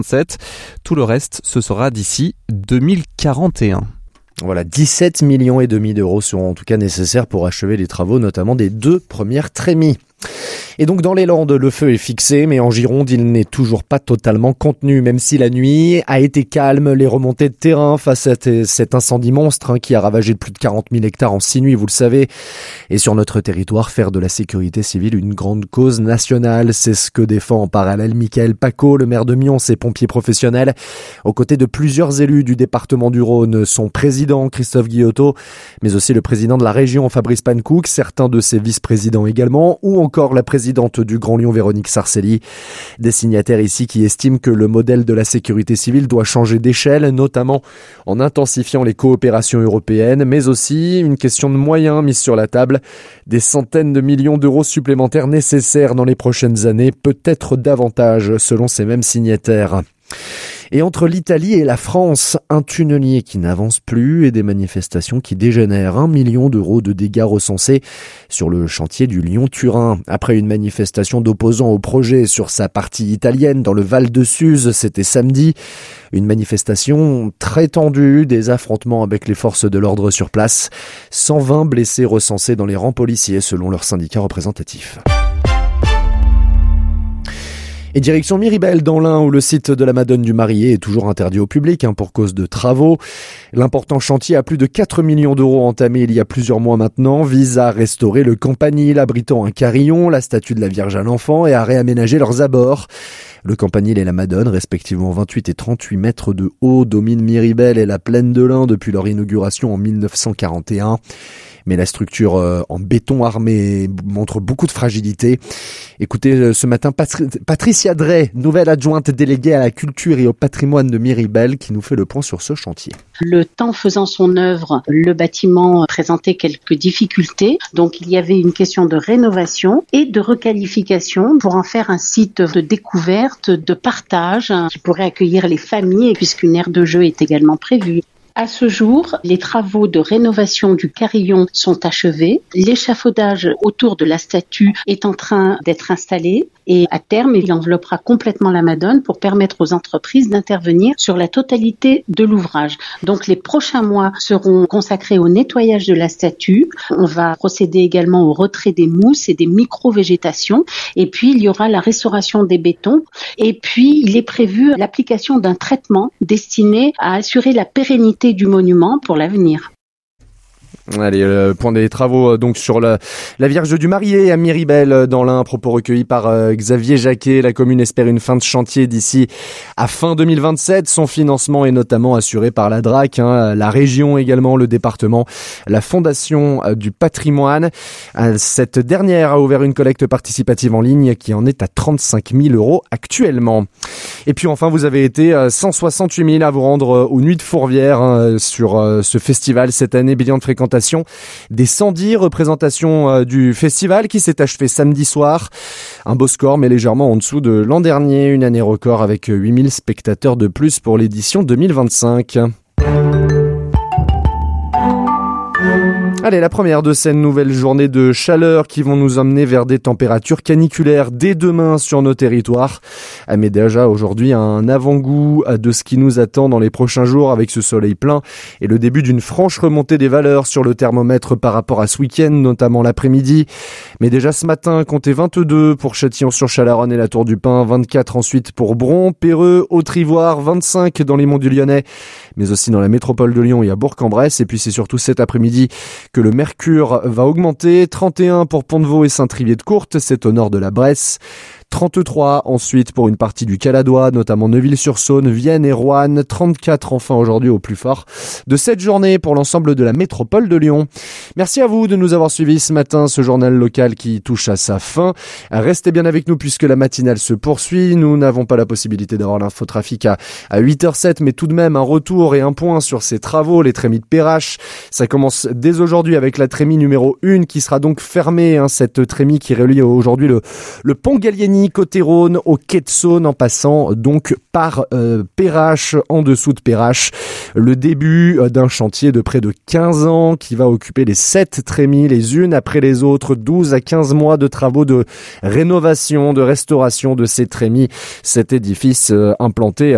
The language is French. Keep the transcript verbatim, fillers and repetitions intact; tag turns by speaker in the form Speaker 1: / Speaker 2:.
Speaker 1: vingt-sept. Tout le reste, ce sera d'ici deux mille quarante et un.
Speaker 2: Voilà, dix-sept millions et demi d'euros seront en tout cas nécessaires pour achever les travaux, notamment des deux premières trémies. Et donc dans les Landes, le feu est fixé, mais en Gironde, il n'est toujours pas totalement contenu, même si la nuit a été calme. Les remontées de terrain face à cet incendie monstre hein, qui a ravagé plus de quarante mille hectares en six nuits, vous le savez. Et sur notre territoire, faire de la sécurité civile une grande cause nationale, c'est ce que défend en parallèle Michael Paco, le maire de Mions et pompier professionnel, aux côtés de plusieurs élus du département du Rhône, son président Christophe Guillotot, mais aussi le président de la région Fabrice Pankouk, certains de ses vice-présidents également, ou encore la présidente du Grand Lyon Véronique Sarcelli. Des signataires ici qui estiment que le modèle de la sécurité civile doit changer d'échelle, notamment en intensifiant les coopérations européennes, mais aussi une question de moyens mise sur la table, des centaines de millions d'euros supplémentaires nécessaires dans les prochaines années, peut-être davantage selon ces mêmes signataires. Et entre l'Italie et la France, un tunnelier qui n'avance plus et des manifestations qui dégénèrent. Un million d'euros de dégâts recensés sur le chantier du Lyon-Turin. Après une manifestation d'opposants au projet sur sa partie italienne dans le Val de Suse, c'était samedi. Une manifestation très tendue, des affrontements avec les forces de l'ordre sur place. cent vingt blessés recensés dans les rangs policiers selon leur syndicat représentatif. Et direction Miribel dans l'Ain où le site de la Madone du Marié est toujours interdit au public hein, pour cause de travaux. L'important chantier à plus de quatre millions d'euros entamé il y a plusieurs mois maintenant vise à restaurer le campanile abritant un carillon, la statue de la Vierge à l'Enfant et à réaménager leurs abords. Le campanile et la Madone, respectivement vingt-huit et trente-huit mètres de haut, dominent Miribel et la plaine de l'Ain depuis leur inauguration en mille neuf cent quarante et un. Mais la structure euh, en béton armé montre beaucoup de fragilité. Écoutez, euh, ce matin, Patri- Patricia Drey, nouvelle adjointe déléguée à la culture et au patrimoine de Miribel, qui nous fait le point sur ce chantier.
Speaker 3: Le temps faisant son œuvre, le bâtiment présentait quelques difficultés. Donc, il y avait une question de rénovation et de requalification pour en faire un site de découverte, de partage, hein, qui pourrait accueillir les familles, puisqu'une aire de jeu est également prévue. À ce jour, les travaux de rénovation du carillon sont achevés. L'échafaudage autour de la statue est en train d'être installé et à terme, il enveloppera complètement la Madone pour permettre aux entreprises d'intervenir sur la totalité de l'ouvrage. Donc les prochains mois seront consacrés au nettoyage de la statue. On va procéder également au retrait des mousses et des micro-végétations. Et puis, il y aura la restauration des bétons. Et puis, il est prévu l'application d'un traitement destiné à assurer la pérennité du monument pour l'avenir.
Speaker 2: Allez, le point des travaux donc sur la, la Vierge du Marié à Miribel dans l'Ain, propos recueillis par euh, Xavier Jacquet. La commune espère une fin de chantier d'ici à fin deux mille vingt-sept. Son financement est notamment assuré par la D R A C, hein, la région également, le département, la Fondation euh, du patrimoine. Euh, cette dernière a ouvert une collecte participative en ligne qui en est à trente-cinq mille euros actuellement. Et puis enfin, vous avez été euh, cent soixante-huit mille à vous rendre euh, aux Nuits de Fourvière hein, sur euh, ce festival cette année, bilan de fréquentation des cent dix représentations euh, du festival qui s'est achevé samedi soir. Un beau score mais légèrement en dessous de l'an dernier, une année record avec huit mille spectateurs de plus pour l'édition deux mille vingt-cinq. Allez, la première de ces nouvelles journées de chaleur qui vont nous emmener vers des températures caniculaires dès demain sur nos territoires. Mais déjà aujourd'hui un avant-goût de ce qui nous attend dans les prochains jours avec ce soleil plein et le début d'une franche remontée des valeurs sur le thermomètre par rapport à ce week-end, notamment l'après-midi. Mais déjà ce matin, comptez vingt-deux pour Châtillon-sur-Chalaronne et la Tour du Pin, vingt-quatre ensuite pour Bron, Perreux, Haute-Ivoire, vingt-cinq dans les Monts du Lyonnais, mais aussi dans la métropole de Lyon et à Bourg-en-Bresse. Et puis c'est surtout cet après-midi que le mercure va augmenter, trente et un pour Pont-de-Vaux et Saint-Trivier-de-Courte, c'est au nord de la Bresse. trente-trois ensuite pour une partie du Caladois, notamment Neuville-sur-Saône, Vienne et Roanne. trente-quatre enfin aujourd'hui au plus fort de cette journée pour l'ensemble de la métropole de Lyon. Merci à vous de nous avoir suivis ce matin, ce journal local qui touche à sa fin. Restez bien avec nous puisque la matinale se poursuit. Nous n'avons pas la possibilité d'avoir l'infotrafic à, à huit heures zéro sept, mais tout de même un retour et un point sur ces travaux, les trémies de Perrache. Ça commence dès aujourd'hui avec la trémie numéro un qui sera donc fermée, hein, cette trémie qui relie aujourd'hui le, le pont Gallieni côté Rhône au quai de Saône en passant donc par euh, Perrache, en dessous de Perrache. Le début euh, d'un chantier de près de quinze ans qui va occuper les sept trémies les unes après les autres, douze à quinze mois de travaux de rénovation, de restauration de ces trémies. Cet édifice euh, implanté